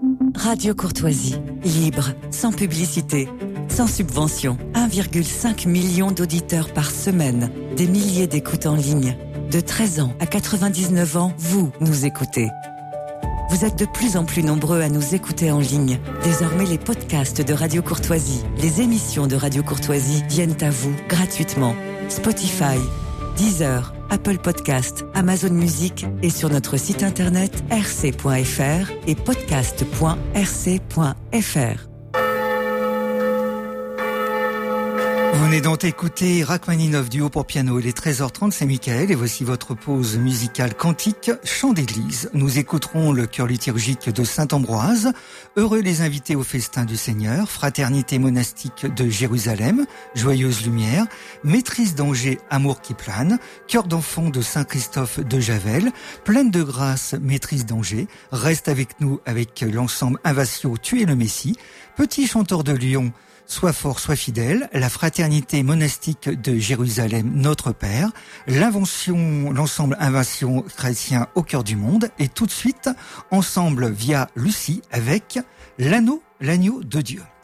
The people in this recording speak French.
Radio Courtoisie, libre, sans publicité, sans subvention. 1,5 million d'auditeurs par semaine, des milliers d'écoutes en ligne. De 13 ans à 99 ans, vous nous écoutez. Vous êtes de plus en plus nombreux à nous écouter en ligne. Désormais, les podcasts de Radio Courtoisie, les émissions de Radio Courtoisie viennent à vous gratuitement. Spotify, Deezer, Apple Podcast, Amazon Music et sur notre site internet rc.fr et podcast.rc.fr. Vous venez donc écouter Rachmaninov duo pour piano. Il est 13h30, c'est Michael et voici votre pause musicale cantique, chant d'église. Nous écouterons le chœur liturgique de Saint-Ambroise, Heureux les invités au festin du Seigneur, Fraternité monastique de Jérusalem, Joyeuse lumière, Maîtrise d'Angers, Amour qui plane, Chœur d'enfants de Saint-Christophe de Javel, Pleine de grâce, Maîtrise d'Angers, Reste avec nous avec l'ensemble Invatio, Tu es le Messie, Petit chanteur de Lyon, Sois fort, sois fidèle, la fraternité monastique de Jérusalem, Notre Père, l'ensemble Invasion chrétien au cœur du monde, et tout de suite, ensemble via Lucie avec l'agneau de Dieu.